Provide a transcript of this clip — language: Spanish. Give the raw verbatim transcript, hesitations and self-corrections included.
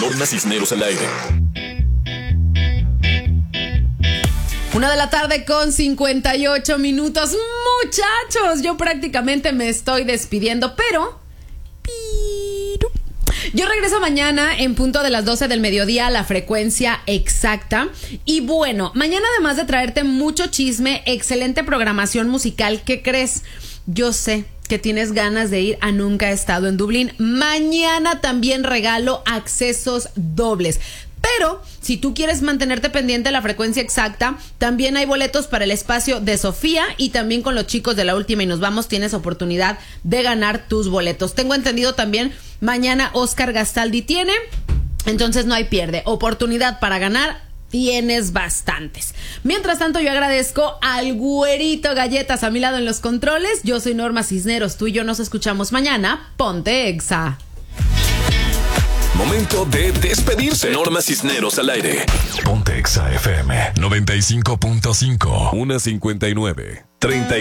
Norma Cisneros al aire. Una de la tarde con cincuenta y ocho minutos. Muchachos, yo prácticamente me estoy despidiendo, pero... Yo regreso mañana en punto de las doce del mediodía a la frecuencia exacta. Y bueno, mañana además de traerte mucho chisme, excelente programación musical, ¿qué crees? Yo sé que tienes ganas de ir a Nunca He Estado en Dublín. Mañana también regalo accesos dobles. Pero si tú quieres mantenerte pendiente de la frecuencia exacta, también hay boletos para el espacio de Sofía y también con los chicos de La Última y Nos Vamos tienes oportunidad de ganar tus boletos. Tengo entendido también mañana Oscar Gastaldi tiene, entonces no hay pierde. Oportunidad para ganar tienes bastantes. Mientras tanto, yo agradezco al güerito Galletas a mi lado en los controles. Yo soy Norma Cisneros, tú y yo nos escuchamos mañana. Ponte Exa. Momento de despedirse. Norma Cisneros al aire. Ponte Exa F M noventa y cinco punto cinco. una cincuenta y nueve. treinta